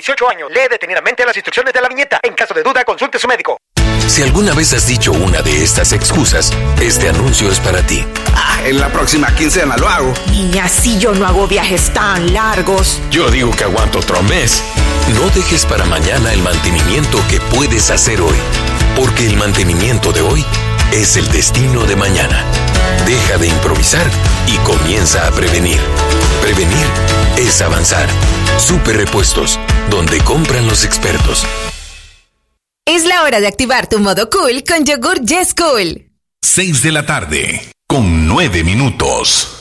18 años. Lee detenidamente las instrucciones de la viñeta. En caso de duda, consulte a su médico. Si alguna vez has dicho una de estas excusas, este anuncio es para ti. En la próxima quincena lo hago. Y así yo no hago viajes tan largos. Yo digo que aguanto otro mes. No dejes para mañana el mantenimiento que puedes hacer hoy, porque el mantenimiento de hoy es el destino de mañana. Deja de improvisar y comienza a prevenir. Prevenir es avanzar. Super Repuestos, donde compran los expertos. Es la hora de activar tu modo cool con yogur Yes Cool. 6 de la tarde, con 9 minutos.